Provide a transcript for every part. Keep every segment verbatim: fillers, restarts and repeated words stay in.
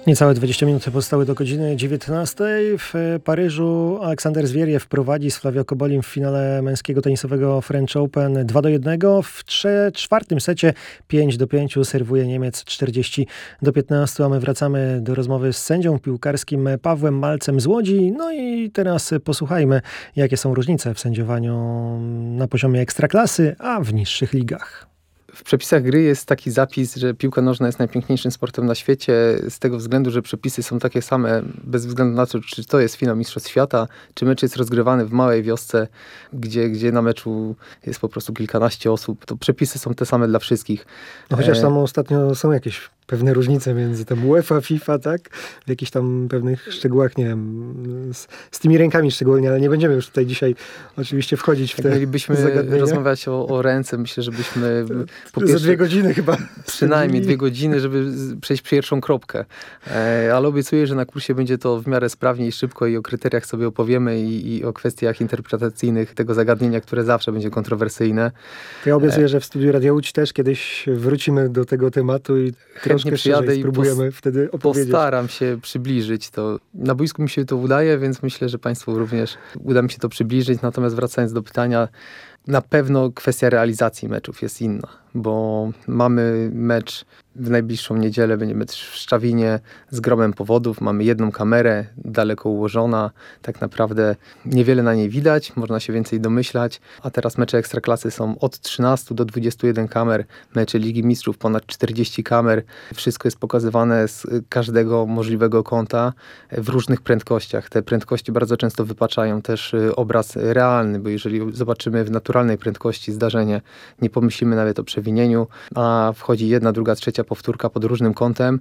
Niecałe dwadzieścia minut pozostały do godziny dziewiętnastej. W Paryżu Aleksander Zwieriew prowadzi z Flavio Cobolim w finale męskiego tenisowego French Open dwa do jednego. W trze- czwartym secie pięć do pięciu serwuje Niemiec czterdzieści do piętnastu, a my wracamy do rozmowy z sędzią piłkarskim Pawłem Malcem z Łodzi. No i teraz posłuchajmy, jakie są różnice w sędziowaniu na poziomie ekstraklasy, a w niższych ligach. W przepisach gry jest taki zapis, że piłka nożna jest najpiękniejszym sportem na świecie z tego względu, że przepisy są takie same bez względu na to, czy to jest finał Mistrzostw Świata, czy mecz jest rozgrywany w małej wiosce, gdzie, gdzie na meczu jest po prostu kilkanaście osób. To przepisy są te same dla wszystkich. No chociaż tam ostatnio są jakieś pewne różnice między tam UEFA, FIFA, tak? W jakichś tam pewnych szczegółach, nie wiem, z, z tymi rękami szczególnie, ale nie będziemy już tutaj dzisiaj oczywiście wchodzić w te mielibyśmy zagadnienia. rozmawiać o, o ręce, myślę, żebyśmy po pierwsze, za dwie godziny chyba. Przynajmniej dwie godziny, żeby przejść pierwszą kropkę. E, ale obiecuję, że na kursie będzie to w miarę sprawnie i szybko i o kryteriach sobie opowiemy i, i o kwestiach interpretacyjnych tego zagadnienia, które zawsze będzie kontrowersyjne. To ja obiecuję, e, że w studiu Radia Łódź też kiedyś wrócimy do tego tematu i troszkę przyjadę i spróbujemy pos- wtedy opowiedzieć. Postaram się przybliżyć to. Na boisku mi się to udaje, więc myślę, że Państwu również uda mi się to przybliżyć. Natomiast wracając do pytania, na pewno kwestia realizacji meczów jest inna, bo mamy mecz w najbliższą niedzielę, będzie mecz w Szczawinie z gromem powodów. Mamy jedną kamerę, daleko ułożona. Tak naprawdę niewiele na niej widać, można się więcej domyślać. A teraz mecze Ekstraklasy są od trzynastu do dwudziestu jeden kamer. Mecze Ligi Mistrzów ponad czterdzieści kamer. Wszystko jest pokazywane z każdego możliwego kąta w różnych prędkościach. Te prędkości bardzo często wypaczają też obraz realny, bo jeżeli zobaczymy w naturalnej prędkości zdarzenie, nie pomyślimy nawet o przewinieniu, a wchodzi jedna, druga, trzecia powtórka pod różnym kątem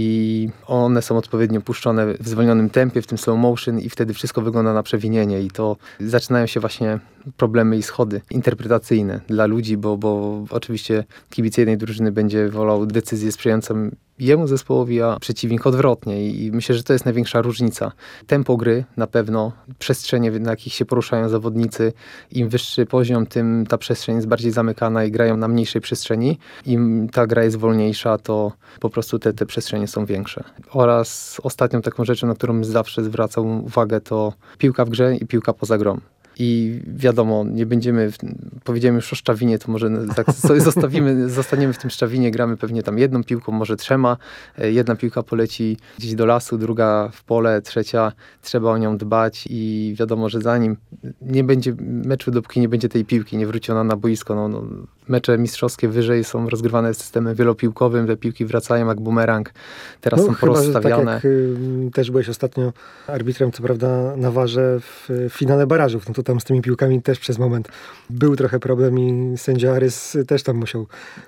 i one są odpowiednio puszczone w zwolnionym tempie, w tym slow motion i wtedy wszystko wygląda na przewinienie i to zaczynają się właśnie problemy i schody interpretacyjne dla ludzi, bo, bo oczywiście kibic jednej drużyny będzie wolał decyzję sprzyjającą jemu zespołowi, a przeciwnik odwrotnie i myślę, że to jest największa różnica. Tempo gry na pewno, przestrzenie, na jakich się poruszają zawodnicy, im wyższy poziom, tym ta przestrzeń jest bardziej zamykana i grają na mniejszej przestrzeni. Im ta gra jest wolniejsza, to po prostu te, te przestrzenie są większe. Oraz ostatnią taką rzeczą, na którą zawsze zwracam uwagę, to piłka w grze i piłka poza grą. I wiadomo, nie będziemy, powiedziałem już o Szczawinie, to może tak sobie zostawimy, zostaniemy w tym Szczawinie, gramy pewnie tam jedną piłką, może trzema. Jedna piłka poleci gdzieś do lasu, druga w pole, trzecia, trzeba o nią dbać i wiadomo, że zanim nie będzie meczu, dopóki nie będzie tej piłki, nie wróci ona na boisko. No, no, mecze mistrzowskie wyżej są rozgrywane w systemie wielopiłkowym, te piłki wracają jak bumerang, teraz no, są chyba, porozstawiane. Tak jak y, też byłeś ostatnio arbitrem, co prawda na warze w, w finale barażów, no to tam z tymi piłkami też przez moment był trochę problem i sędzia Arys też tam musiał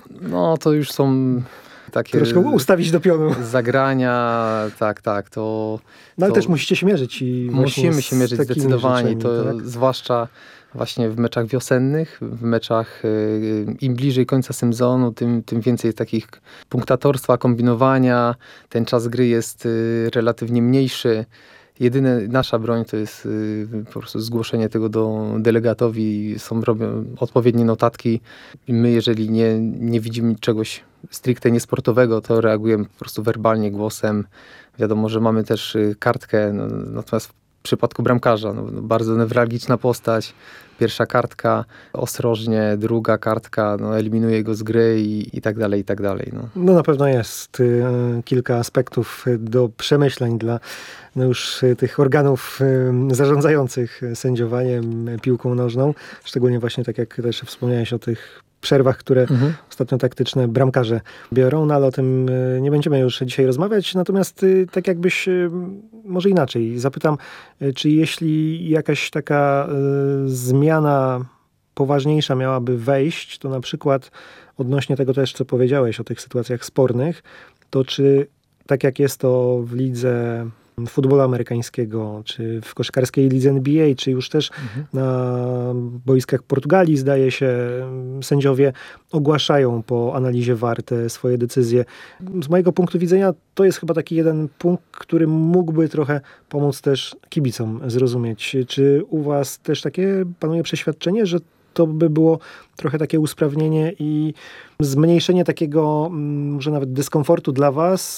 no to już są takie troszkę ustawić do pionu. Zagrania, tak, tak, to... No ale to też musicie się mierzyć. I musimy się mierzyć zdecydowanie, rzeczami, to tak? zwłaszcza właśnie w meczach wiosennych, w meczach y, im bliżej końca sezonu, tym, tym więcej takich punktatorstwa, kombinowania, ten czas gry jest y, relatywnie mniejszy. Jedyna nasza broń to jest y, po prostu zgłoszenie tego do delegatowi, są robią odpowiednie notatki i my, jeżeli nie, nie widzimy czegoś stricte niesportowego, to reagujemy po prostu werbalnie, głosem. Wiadomo, że mamy też y, kartkę, no, natomiast w przypadku bramkarza, no, no, bardzo newralgiczna postać, pierwsza kartka, ostrożnie, druga kartka, no, eliminuje go z gry i, i tak dalej, i tak dalej. No, no na pewno jest y, kilka aspektów do przemyśleń dla no już y, tych organów y, zarządzających sędziowaniem piłką nożną, szczególnie właśnie tak jak też wspomniałeś o tych przerwach, które mhm. ostatnio taktyczne bramkarze biorą, no ale o tym nie będziemy już dzisiaj rozmawiać. Natomiast tak jakbyś, może inaczej, zapytam, czy jeśli jakaś taka y, zmiana poważniejsza miałaby wejść, to na przykład odnośnie tego też, co powiedziałeś o tych sytuacjach spornych, to czy tak jak jest to w lidze futbolu amerykańskiego, czy w koszykarskiej lidze N B A, czy już też mhm. na boiskach Portugalii, zdaje się, sędziowie ogłaszają po analizie V A R te swoje decyzje. Z mojego punktu widzenia to jest chyba taki jeden punkt, który mógłby trochę pomóc też kibicom zrozumieć. Czy u was też takie panuje przeświadczenie, że to by było trochę takie usprawnienie i zmniejszenie takiego może nawet dyskomfortu dla was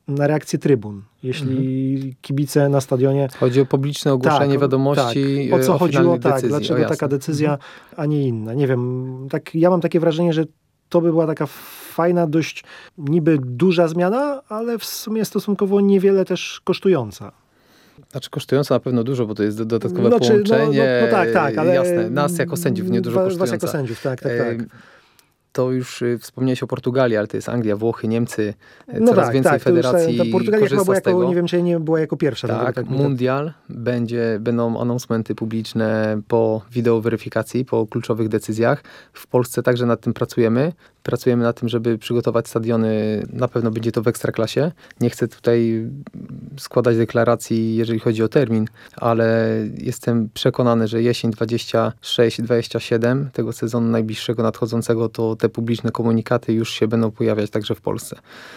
na reakcję trybun. Jeśli mhm. kibice na stadionie... Chodzi o publiczne ogłoszenie tak, wiadomości tak. O co o chodziło, tak, decyzji. dlaczego taka decyzja, mhm. a nie inna. Nie wiem, tak, ja mam takie wrażenie, że to by była taka fajna, dość niby duża zmiana, ale w sumie stosunkowo niewiele też kosztująca. Znaczy kosztująca na pewno dużo, bo to jest dodatkowe no, połączenie. No, no, no tak, tak, ale jasne, nas jako sędziów nie dużo kosztująca. Was jako sędziów, tak, tak, tak. To już y, wspomniałeś o Portugalii, ale to jest Anglia, Włochy, Niemcy, no coraz tak, więcej tak, federacji ta Portugalia chyba była jako, nie wiem, czy nie była jako pierwsza. Tak, tak mundial, będzie, będą announcementy publiczne po wideoweryfikacji, po kluczowych decyzjach. W Polsce także nad tym pracujemy. Pracujemy nad tym, żeby przygotować stadiony, na pewno będzie to w Ekstraklasie. Nie chcę tutaj składać deklaracji, jeżeli chodzi o termin, ale jestem przekonany, że jesień dwadzieścia sześć dwadzieścia siedem tego sezonu najbliższego nadchodzącego, to te publiczne komunikaty już się będą pojawiać także w Polsce.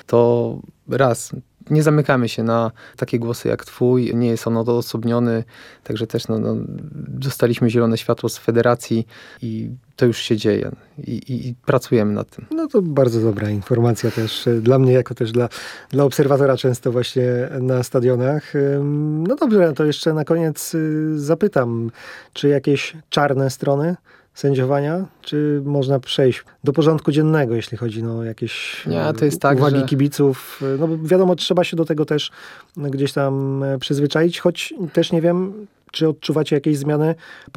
To raz, nie zamykamy się na takie głosy jak twój, nie jest on odosobniony, także też no, no, dostaliśmy zielone światło z federacji i to już się dzieje I, i, i pracujemy nad tym. No to bardzo dobra informacja też dla mnie, jako też dla, dla obserwatora często właśnie na stadionach. No dobrze, to jeszcze na koniec zapytam, czy jakieś czarne strony sędziowania, czy można przejść do porządku dziennego, jeśli chodzi no, o jakieś Nie, to jest tak, uwagi że... kibiców. No wiadomo, trzeba się do tego też gdzieś tam przyzwyczaić, choć też nie wiem, czy odczuwacie jakieś zmiany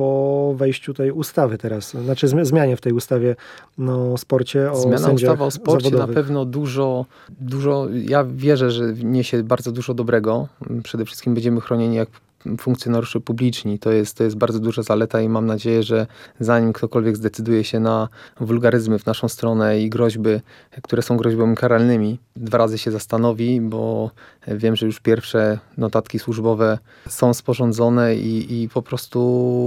po wejściu tej ustawy teraz? Znaczy zmianie w tej ustawie no, o sporcie, o Zmiana sędziach ustawa o sporcie zawodowych. Na pewno dużo, dużo, ja wierzę, że niesie bardzo dużo dobrego. Przede wszystkim będziemy chronieni jak funkcjonariusze publiczni. To jest, to jest bardzo duża zaleta i mam nadzieję, że zanim ktokolwiek zdecyduje się na wulgaryzmy w naszą stronę i groźby, które są groźbami karalnymi, dwa razy się zastanowi, bo wiem, że już pierwsze notatki służbowe są sporządzone i, i po prostu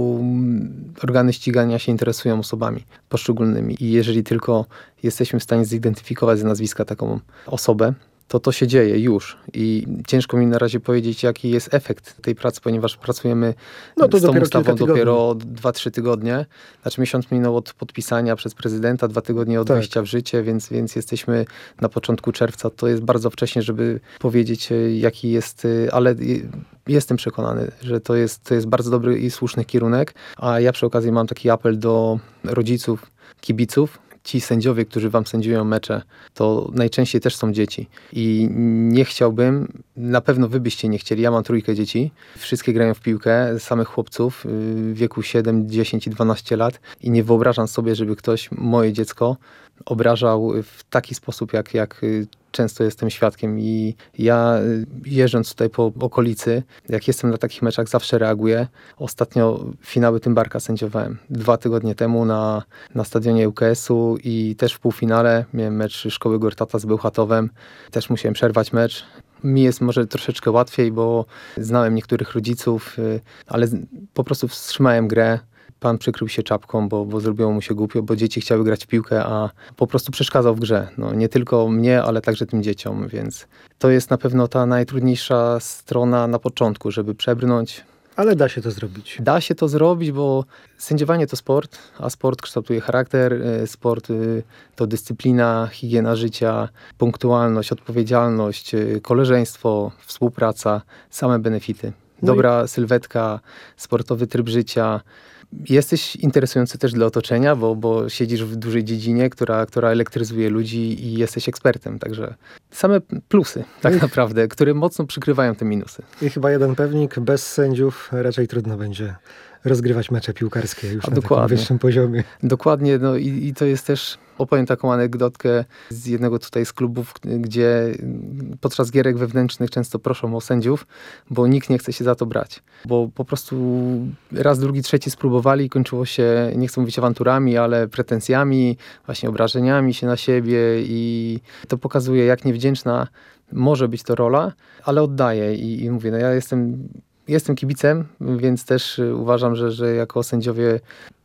organy ścigania się interesują osobami poszczególnymi. I jeżeli tylko jesteśmy w stanie zidentyfikować z nazwiska taką osobę, to to się dzieje już i ciężko mi na razie powiedzieć, jaki jest efekt tej pracy, ponieważ pracujemy no to z tą ustawą dopiero dopiero dwa trzy tygodnie. Znaczy miesiąc minął od podpisania przez prezydenta, dwa tygodnie od tak. wejścia w życie, więc, więc jesteśmy na początku czerwca. To jest bardzo wcześnie, żeby powiedzieć, jaki jest, ale jestem przekonany, że to jest, to jest bardzo dobry i słuszny kierunek, a ja przy okazji mam taki apel do rodziców, kibiców. Ci sędziowie, którzy wam sędziują mecze, to najczęściej też są dzieci. I nie chciałbym, na pewno wy byście nie chcieli, ja mam trójkę dzieci, wszystkie grają w piłkę, samych chłopców w wieku siedem, dziesięć i dwanaście lat i nie wyobrażam sobie, żeby ktoś moje dziecko obrażał w taki sposób, jak, jak często jestem świadkiem i ja jeżdżąc tutaj po okolicy, jak jestem na takich meczach, zawsze reaguję. Ostatnio finały Tymbarka sędziowałem dwa tygodnie temu na, na stadionie U K S-u i też w półfinale miałem mecz Szkoły Gortata z Bełchatowem. Też musiałem przerwać mecz. Mi jest może troszeczkę łatwiej, bo znałem niektórych rodziców, ale po prostu wstrzymałem grę. Pan przykrył się czapką, bo, bo zrobiło mu się głupio, bo dzieci chciały grać w piłkę, a po prostu przeszkadzał w grze. No, nie tylko mnie, ale także tym dzieciom, więc to jest na pewno ta najtrudniejsza strona na początku, żeby przebrnąć. Ale da się to zrobić. Da się to zrobić, bo sędziowanie to sport, a sport kształtuje charakter, sport to dyscyplina, higiena życia, punktualność, odpowiedzialność, koleżeństwo, współpraca, same benefity. Dobra no i... sylwetka, sportowy tryb życia. Jesteś interesujący też dla otoczenia, bo, bo siedzisz w dużej dziedzinie, która, która elektryzuje ludzi i jesteś ekspertem. Także same plusy tak naprawdę, które mocno przykrywają te minusy. I chyba jeden pewnik, bez sędziów raczej trudno będzie rozgrywać mecze piłkarskie już A na dokładnie. takim wyższym poziomie. Dokładnie, no i, i to jest też, opowiem taką anegdotkę z jednego tutaj z klubów, gdzie podczas gierek wewnętrznych często proszą o sędziów, bo nikt nie chce się za to brać. Bo po prostu raz, drugi, trzeci spróbowali i kończyło się, nie chcę mówić awanturami, ale pretensjami, właśnie obrażeniami się na siebie i to pokazuje, jak niewdzięczna może być to rola, ale oddaję i, i mówię, no ja jestem... Jestem kibicem, więc też uważam, że, że jako sędziowie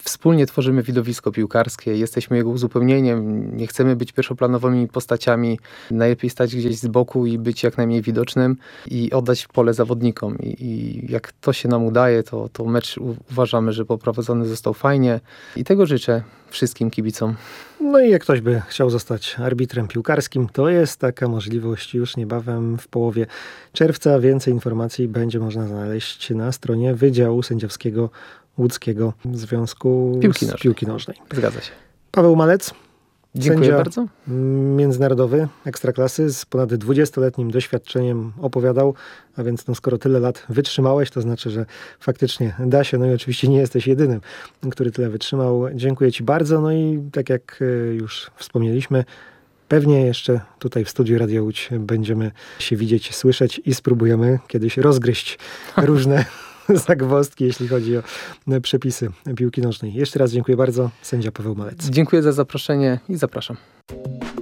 wspólnie tworzymy widowisko piłkarskie, jesteśmy jego uzupełnieniem, nie chcemy być pierwszoplanowymi postaciami, najlepiej stać gdzieś z boku i być jak najmniej widocznym i oddać pole zawodnikom. I, i jak to się nam udaje, to, to mecz u, uważamy, że poprowadzony został fajnie i tego życzę wszystkim kibicom. No i jak ktoś by chciał zostać arbitrem piłkarskim, to jest taka możliwość już niebawem w połowie czerwca. Więcej informacji będzie można znaleźć na stronie Wydziału Sędziowskiego Łódzkiego Związku Piłki z Nożnej. Piłki Nożnej. Zgadza się. Paweł Malec, Dziękuję sędzia bardzo. międzynarodowy, ekstraklasy z ponad dwudziestoletnim doświadczeniem opowiadał, a więc no, skoro tyle lat wytrzymałeś, to znaczy, że faktycznie da się. No i oczywiście nie jesteś jedynym, który tyle wytrzymał. Dziękuję Ci bardzo. No i tak jak y, już wspomnieliśmy, pewnie jeszcze tutaj w studiu Radia Łódź będziemy się widzieć, słyszeć i spróbujemy kiedyś rozgryźć różne zagwozdki, jeśli chodzi o przepisy piłki nożnej. Jeszcze raz dziękuję bardzo. Sędzia Paweł Malec. Dziękuję za zaproszenie i zapraszam.